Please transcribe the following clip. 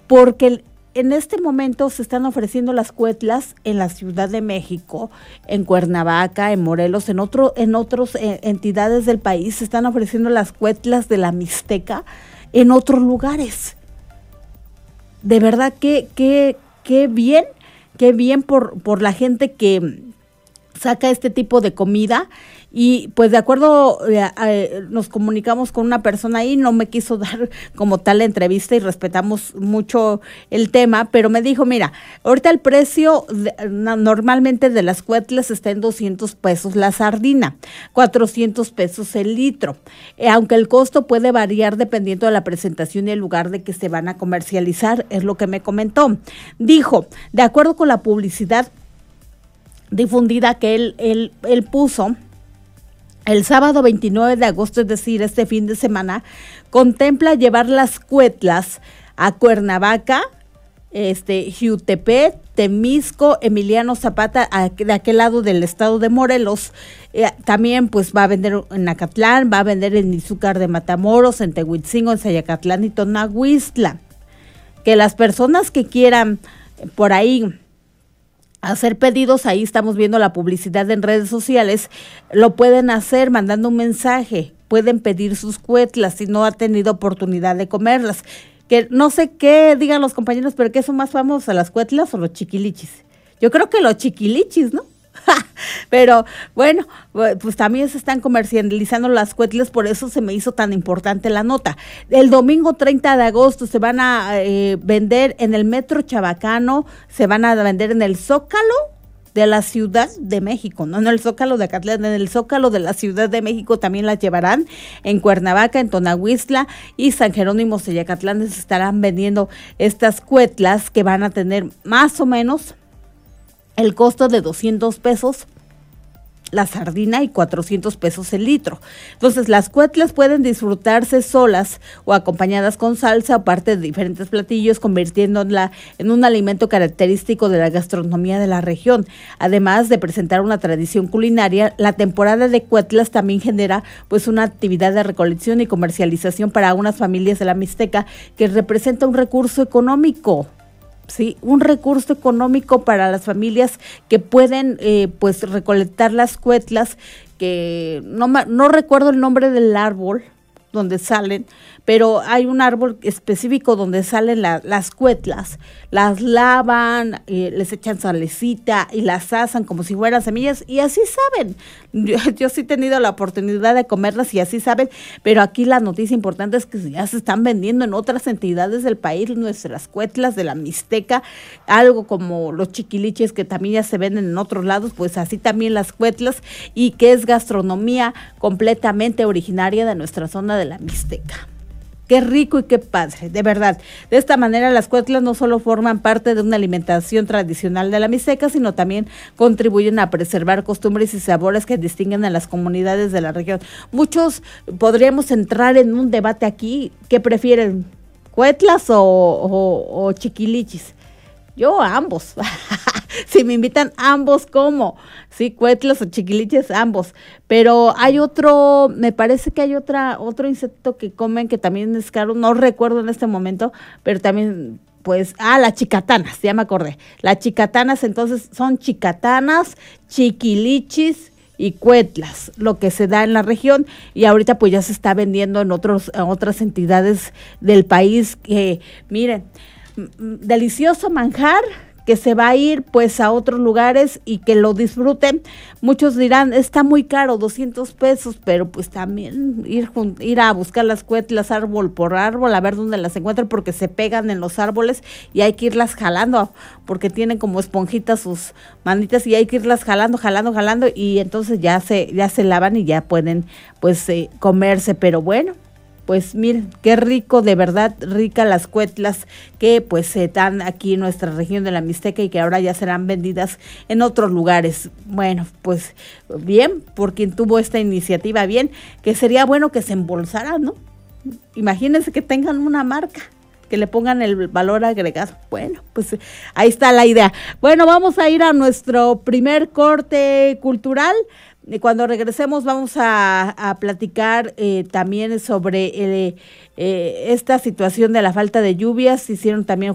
porque en este momento se están ofreciendo las cuetlas en la Ciudad de México, en Cuernavaca, en Morelos, en otras entidades del país se están ofreciendo las cuetlas de la Mixteca en otros lugares. De verdad que qué bien por la gente que saca este tipo de comida. Y pues de acuerdo, nos comunicamos con una persona ahí, no me quiso dar como tal la entrevista y respetamos mucho el tema, pero me dijo, mira, ahorita el precio normalmente de las cuetlas está en 200 pesos la sardina, 400 pesos el litro, aunque el costo puede variar dependiendo de la presentación y el lugar de que se van a comercializar, es lo que me comentó. Dijo, de acuerdo con la publicidad difundida que él puso, el sábado 29 de agosto, es decir, este fin de semana, contempla llevar las cuetlas a Cuernavaca, Jiutepec, Temisco, Emiliano Zapata, de aquel lado del estado de Morelos. También pues va a vender en Acatlán, va a vender en Izúcar de Matamoros, en Tehuitzingo, en Zayacatlán y Tonahuistla. Que las personas que quieran por ahí hacer pedidos, ahí estamos viendo la publicidad en redes sociales, lo pueden hacer mandando un mensaje, pueden pedir sus cuetlas si no ha tenido oportunidad de comerlas. Que no sé qué digan los compañeros, pero ¿qué son más famosos, las cuetlas o los chiquilichis? Yo creo que los chiquilichis, ¿no? Pero bueno, pues también se están comercializando las cuetlas, por eso se me hizo tan importante la nota. El domingo 30 de agosto se van a vender en el Metro Chabacano, se van a vender en el Zócalo de la Ciudad de México, no en el Zócalo de Acatlán, en el Zócalo de la Ciudad de México también las llevarán, en Cuernavaca, en Tonahuistla y San Jerónimo, Zayacatlán se estarán vendiendo estas cuetlas que van a tener más o menos el costo de 200 pesos la sardina y 400 pesos el litro. Entonces, las cuetlas pueden disfrutarse solas o acompañadas con salsa o parte de diferentes platillos, convirtiéndola en un alimento característico de la gastronomía de la región. Además de presentar una tradición culinaria, la temporada de cuetlas también genera pues una actividad de recolección y comercialización para unas familias de la Mixteca que representa un recurso económico. Sí, un recurso económico para las familias que pueden pues recolectar las cuetlas, que no recuerdo el nombre del árbol donde salen, pero hay un árbol específico donde salen las cuetlas, las lavan, les echan salecita y las asan como si fueran semillas y así saben. Yo sí he tenido la oportunidad de comerlas y así saben, pero aquí la noticia importante es que ya se están vendiendo en otras entidades del país nuestras cuetlas de la Mixteca, algo como los chiquiliches que también ya se venden en otros lados, pues así también las cuetlas, y que es gastronomía completamente originaria de nuestra zona de la Mixteca. Qué rico y qué padre, de verdad. De esta manera las cuetlas no solo forman parte de una alimentación tradicional de la Mixteca, sino también contribuyen a preservar costumbres y sabores que distinguen a las comunidades de la región. Muchos podríamos entrar en un debate aquí, ¿qué prefieren? ¿Cuetlas o chiquilichis? Yo ambos. Si me invitan, ambos como. Sí, cuetlas o chiquiliches, ambos. Pero hay otro, me parece que hay otro insecto que comen que también es caro, no recuerdo en este momento, pero también, pues, las chicatanas, ya me acordé. Las chicatanas, entonces, son chicatanas, chiquilichis y cuetlas, lo que se da en la región, y ahorita pues ya se está vendiendo en otras entidades del país que, miren, delicioso manjar que se va a ir pues a otros lugares y que lo disfruten. Muchos dirán, está muy caro, 200 pesos, pero pues también ir a buscar las cuetlas árbol por árbol, a ver dónde las encuentran, porque se pegan en los árboles y hay que irlas jalando, porque tienen como esponjitas sus manitas y hay que irlas jalando, y entonces ya se lavan y ya pueden pues comerse, pero bueno. Pues miren, qué rico, de verdad, rica las cuetlas que pues se dan aquí en nuestra región de la Mixteca y que ahora ya serán vendidas en otros lugares. Bueno, pues bien, por quien tuvo esta iniciativa, bien, que sería bueno que se embolsaran, ¿no? Imagínense que tengan una marca, que le pongan el valor agregado. Bueno, pues ahí está la idea. Bueno, vamos a ir a nuestro primer corte cultural. Cuando regresemos vamos a platicar también sobre esta situación de la falta de lluvias. Hicieron también